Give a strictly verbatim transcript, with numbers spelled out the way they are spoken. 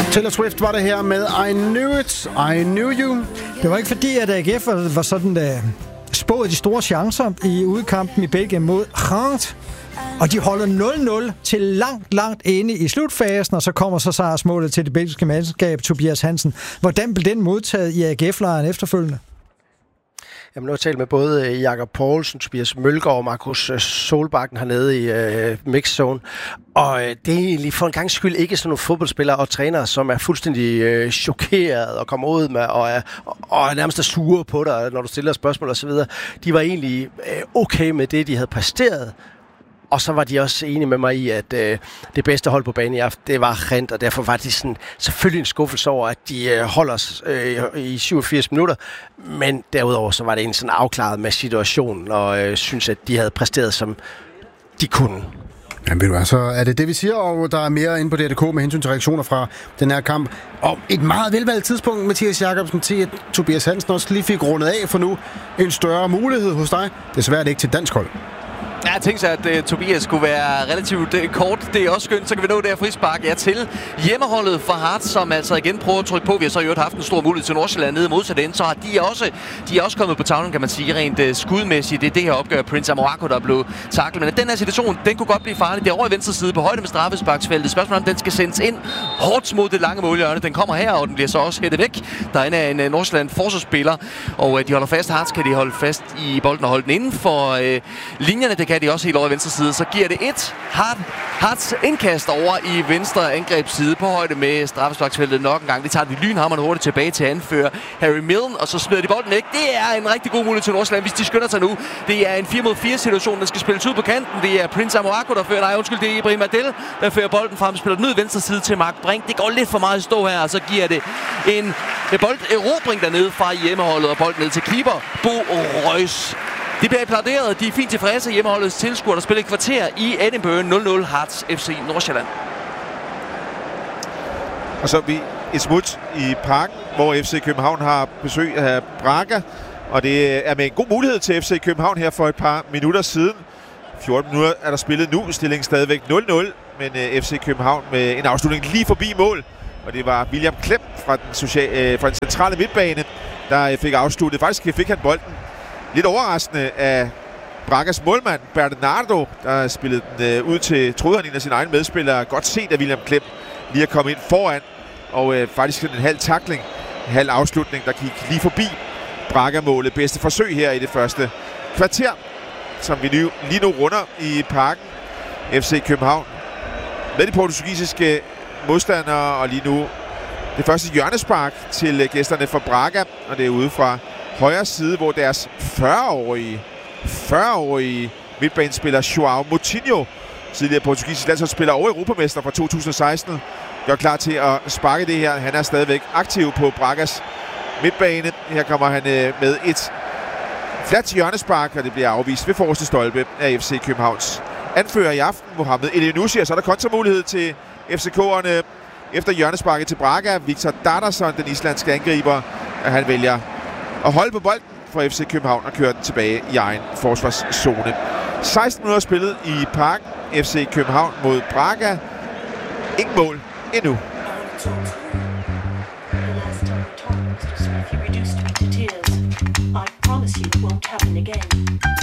Taylor Swift var det her med I Knew It, I Knew You. Det var ikke fordi, at A G F var, var sådan uh, spået de store chancer i udkampen i Belgien mod Reims. Og de holder nul nul til langt, langt inde i slutfasen, og så kommer så sejrsmålet til det belgiske mandskab, Tobias Hansen. Hvordan blev den modtaget i A G F-lejren efterfølgende? Jamen, nu har jeg talt med både Jakob Poulsen, Tobias Mølgaard og Markus Solbakken hernede i øh, mixzone. Og øh, det er egentlig for en gang skyld ikke sådan nogle fodboldspillere og trænere, som er fuldstændig øh, chokeret og kommer ud med og er, og er nærmest er sure på dig, når du stiller spørgsmål osv. De var egentlig øh, okay med det, de havde præsteret. Og så var de også enige med mig i, at øh, det bedste hold på banen i aften, det var Gent, og derfor var de sådan, selvfølgelig en skuffelse over, at de øh, holder os øh, i syvogfirs minutter. Men derudover så var det en sådan afklaret med situationen, og øh, synes, at de havde præsteret, som de kunne. Jamen ved du hvad, så er det det, vi siger, og der er mere inde på D R K med hensyn til reaktioner fra den her kamp. Og et meget velvalgt tidspunkt, Mathias Jacobsen, til at Tobias Hansen også lige fik rundet af, for nu en større mulighed hos dig. Desværre er det ikke til dansk hold. Ja, jeg tænkte sig, at uh, Tobias skulle være relativt uh, kort. Det er også skønt, så kan vi nå det her frispark ja, til hjemmeholdet for Hearts, som altså igen prøver at trykke på. Vi har så jo haft en stor mulighed til Nordsjælland nede modsat ende, så har de også, de er også kommet på tavlen, kan man sige, rent uh, skudmæssigt. Det er det her opgør, Prince Amoako, der blev taklet. Men den her situation, den kunne godt blive farlig. Det er over i venstre side på højde med straffesparksfeltet. Spørgsmålet om den skal sendes ind hårdt mod det lange målhjørne. Den kommer her, og den bliver så også hættet væk. Der er en, en Nordsjælland forsvarsspiller, og uh, de holder fast. Hearts kan de holde fast i bolden og holde den inden for uh, linjerne. Det kan de også helt over i venstre side. Så giver det et Hearts indkast over i venstre angrebsside på højde med straffesparksfeltet nok en gang. Det tager de lynhammerne hurtigt tilbage til anfører Harry Milne, og så smider de bolden væk. Det er en rigtig god mulighed til Nordsjælland, hvis de skynder sig nu. Det er en fire mod fire situation, der skal spilles ud på kanten. Det er Prince Amoako, der fører, nej undskyld, det er Ibrahim Adel, der fører bolden frem, spiller den ud i venstre side til Mark Brink. Det går lidt for meget i stå her, og så giver det en bolderobring dernede fra hjemmeholdet, og bolden ned til keeper Bo Reus. De bliver applauderet. De er fint tilfredse hjemmeholdets tilskuere, der spiller et kvarter i Edinburgh. nul nul Hearts F C Nordsjælland. Og så er vi et smut i parken, hvor F C København har besøg af Braga. Og det er med en god mulighed til F C København her for et par minutter siden. fjorten minutter er der spillet nu. Stillingen stadigvæk nul nul. Men F C København med en afslutning lige forbi mål. Og det var William Klem fra den, social, øh, fra den centrale midtbane, der fik afsluttet. Faktisk fik han bolden lidt overraskende af Bragas målmand, Bernardo, der spillede den øh, ud til, troede han en af sine egne medspillere. Godt set af William Klem lige at komme ind foran, og øh, faktisk en halv tackling, en halv afslutning, der gik lige forbi Braga-målet. Bedste forsøg her i det første kvarter, som vi nu, lige nu runder i parken. F C København med de portugisiske modstandere, og lige nu det første hjørnespark til gæsterne for Braga, og det er ude fra højre side, hvor deres fyrre-årige, fyrre-årige midtbanespiller Joao Moutinho, tidligere portugisisk landsholdsspiller og europamester fra to tusind og seksten, gør klar til at sparke det her. Han er stadigvæk aktiv på Bragas midtbane. Her kommer han øh, med et fladt hjørnespark, og det bliver afvist ved forreste stolpe af F C Københavns anfører i aften, Mohamed Elyounoussi. Og så er der kontramulighed til F C K'erne efter hjørnesparket til Braga. Victor Dardarsson, den islandske angriber, han vælger at holde på bolden for F C København og køre den tilbage i egen forsvarszone. seksten minutter spillet i parken. F C København mod Braga. Ingen mål endnu. I promise you it won't happen again.